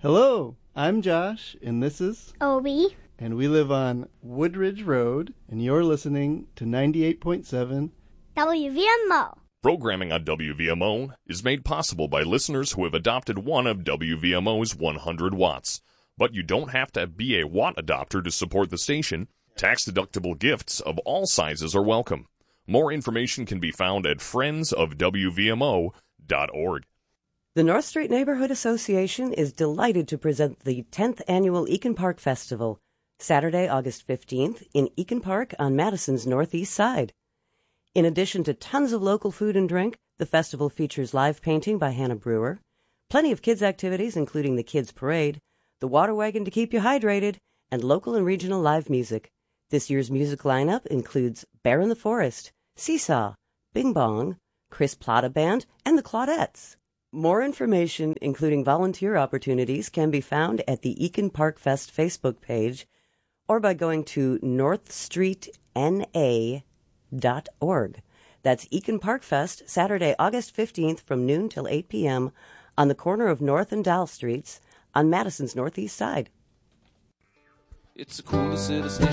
Hello, I'm Josh, and this is Obi. And we live on Woodridge Road, and you're listening to 98.7 WVMO. Programming on WVMO is made possible by listeners who have adopted one of WVMO's 100 watts. But you don't have to be a watt adopter to support the station. Tax-deductible gifts of all sizes are welcome. More information can be found at friendsofwvmo.org. The North Street Neighborhood Association is delighted to present the 10th Annual Eakin Park Festival, Saturday, August 15th, in Eakin Park on Madison's northeast side. In addition to tons of local food and drink, the festival features live painting by Hannah Brewer, plenty of kids' activities including the Kids Parade, the water wagon to keep you hydrated, and local and regional live music. This year's music lineup includes Bear in the Forest, Seesaw, Bing Bong, Chris Plata Band, and the Claudettes. More information, including volunteer opportunities, can be found at the Eakin Park Fest Facebook page or by going to northstreetna.org. That's Eakin Park Fest, Saturday, August 15th from noon till 8 p.m. on the corner of North and Dal Streets on Madison's northeast side. It's the coolest city station